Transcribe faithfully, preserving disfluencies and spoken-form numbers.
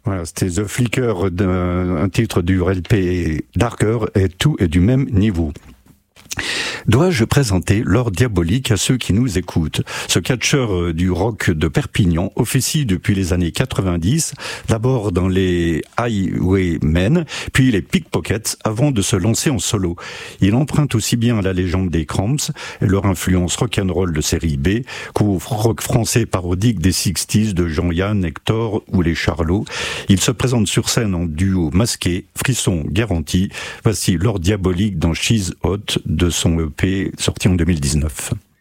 Voilà, c'était The Flicker, d'un, un titre du L P Darker, et tout est du même niveau. Dois-je présenter Lord Diabolique à ceux qui nous écoutent? Ce catcheur du rock de Perpignan officie depuis les années quatre-vingt-dix, d'abord dans les Highwaymen, puis les Pickpockets, avant de se lancer en solo. Il emprunte aussi bien à la légende des Cramps et leur influence rock'n'roll de série B qu'au rock français parodique des sixties de Jean-Yann, Hector ou les Charlots. Il se présente sur scène en duo masqué, frisson garanti. Voici Lord Diabolique dans She's Hot de son E P sorti en deux mille dix-neuf.